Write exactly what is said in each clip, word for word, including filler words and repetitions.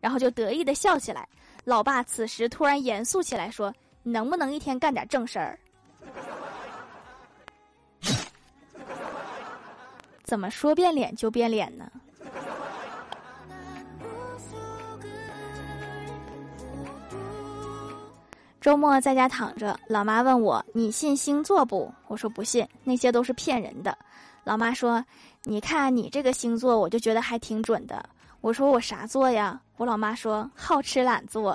然后就得意地笑起来。老爸此时突然严肃起来说：“你能不能一天干点正事儿？”怎么说变脸就变脸呢？周末在家躺着，老妈问我：“你信星座不？”我说：“不信，那些都是骗人的。”老妈说：“你看你这个星座，我就觉得还挺准的。”我说：“我啥座呀？”我老妈说：“好吃懒做。”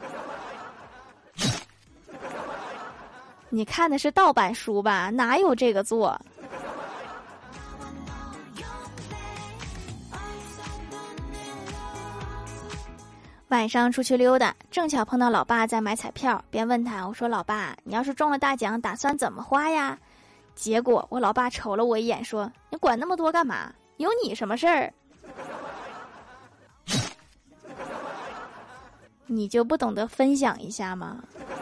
你看的是盗版书吧？哪有这个座？晚上出去溜达，正巧碰到老爸在买彩票，便问他：“我说老爸，你要是中了大奖，打算怎么花呀？”结果我老爸瞅了我一眼，说：“你管那么多干嘛？有你什么事儿？你就不懂得分享一下吗？”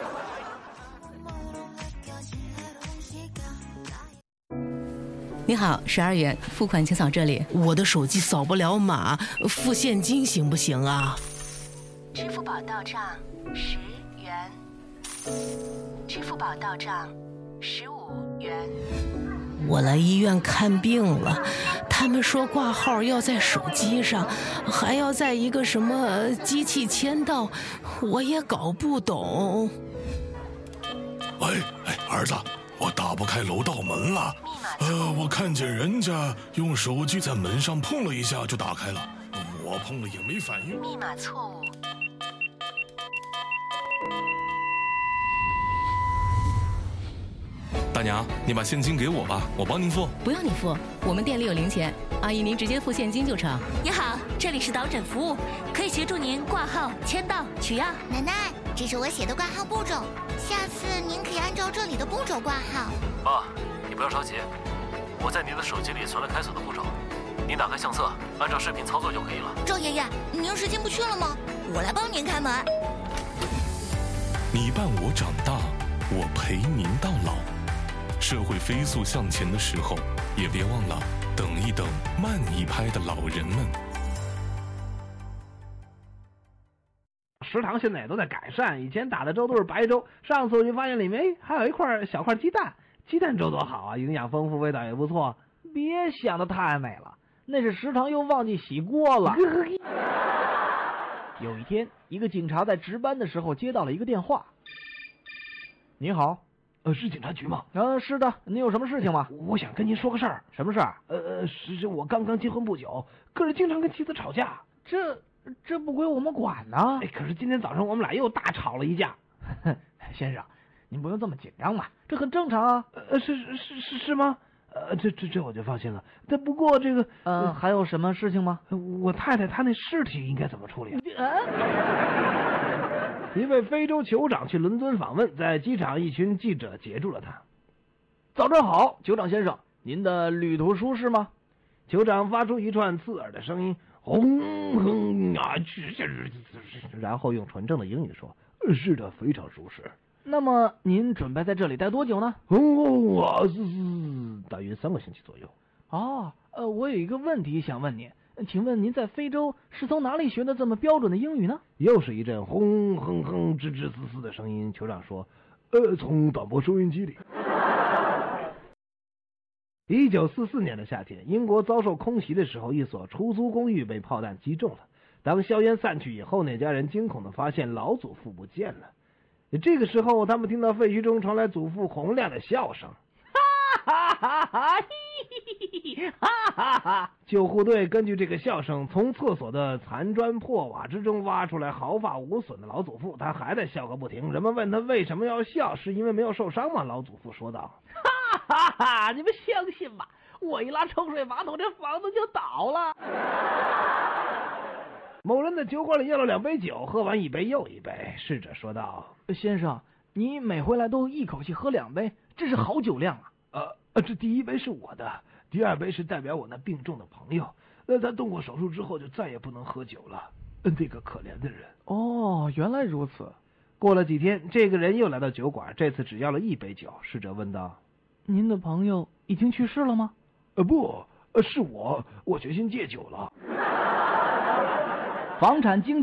你好，十二元付款请扫这里。 我的手机扫不了码，付现金行不行啊？ 支付宝到账十元，支付宝到账十五元。 我来医院看病了，他们说挂号要在手机上，还要在一个什么机器签到，我也搞不懂。 喂，哎，儿子，我打不开楼道门了。呃，我看见人家用手机在门上碰了一下就打开了，我碰了也没反应。 密码错误。 大娘，你把现金给我吧，我帮您付。 不用你付，我们店里有零钱，阿姨您直接付现金就成。 你好，这里是导诊服务，可以协助您挂号、签到、取药。 奶奶，这是我写的挂号步骤，下次您可以按照这里的步骤挂号。 爸，你不要着急，我在您的手机里存了开锁的步骤，您打开相册，按照视频操作就可以了。 赵爷爷，您是进不去了吗？我来帮您开门。 你伴我长大，我陪您到老。社会飞速向前的时候，也别忘了等一等慢一拍的老人们。 食堂现在也都在改善，以前打的粥都是白粥，上次我就发现里面还有一块小块鸡蛋，鸡蛋粥多好啊，营养丰富，味道也不错。 别想得太美了，那是食堂又忘记洗锅了。有一天，一个警察在值班的时候接到了一个电话。你好。 呃，是警察局吗？ 呃，是的，你有什么事情吗？ 我想跟您说个事儿。 什么事儿？ 呃，是是我刚刚结婚不久，可是经常跟妻子吵架。 这这不归我们管呢。 哎，可是今天早上我们俩又大吵了一架。 先生，您不用这么紧张嘛，这很正常啊。 呃，是是是是是吗？呃，这这这我就放心了。但不过这个， 呃，还有什么事情吗？ 我太太她那尸体应该怎么处理啊？ 啊一位非洲酋长去伦敦访问，在机场一群记者截住了他。 早上好，酋长先生，您的旅途舒适吗？ 酋长发出一串刺耳的声音，轰轰啊！然后用纯正的英语说：“是的，非常舒适。” 那么您准备在这里待多久呢？ 轰啊！是大约三个星期左右。 哦，呃，我有一个问题想问您。请问您在非洲是从哪里学的这么标准的英语呢？ 又是一阵轰哼哼、吱吱嘶嘶的声音。酋长说：“呃，从短波收音机里。”一九四四年的夏天，英国遭受空袭的时候，一所出租公寓被炮弹击中了。当硝烟散去以后，那家人惊恐地发现老祖父不见了。这个时候，他们听到废墟中传来祖父洪亮的笑声。哈哈哈！哈哈哈！救护队根据这个笑声，从厕所的残砖破瓦之中挖出来毫发无损的老祖父，他还在笑个不停。人们问他为什么要笑，是因为没有受伤吗？老祖父说道：“ 哈哈哈！你们相信吗？我一拉抽水马桶，这房子就倒了。” 某人在酒馆里要了两杯酒，喝完一杯又一杯。侍者说道：“ 先生，你每回来都一口气喝两杯，这是好酒量啊。” 呃，这第一杯是我的，第二杯是代表我那病重的朋友。呃，他动过手术之后就再也不能喝酒了。那个可怜的人。 哦，原来如此。 过了几天，这个人又来到酒馆，这次只要了一杯酒。侍者问道：“ 您的朋友已经去世了吗？” 呃，不，呃，是我，我决心戒酒了。 房产经纪